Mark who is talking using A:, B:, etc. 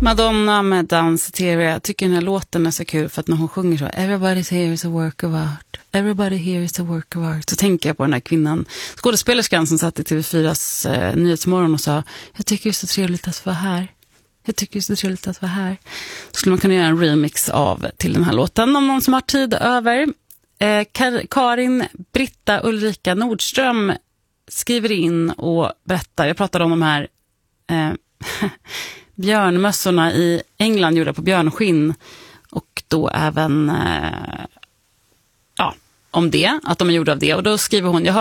A: Madonna med Danceteria. Jag tycker den här låten är så kul för att när hon sjunger så Everybody's here is a work of art. Everybody here is a work of art. Så tänker jag på den här kvinnan, skådespelerskan som satt i TV4s Nyhetsmorgon och sa jag tycker det är så trevligt att vara här. Jag tycker det är så trevligt att vara här. Så skulle man kunna göra en remix av till den här låten om någon som har tid över. Karin Britta Ulrika Nordström skriver in och berättar. Jag pratade om de här björnmössorna i England gjorda på björnskinn och då även om det, att de är gjorda av det. Och då skriver hon, jag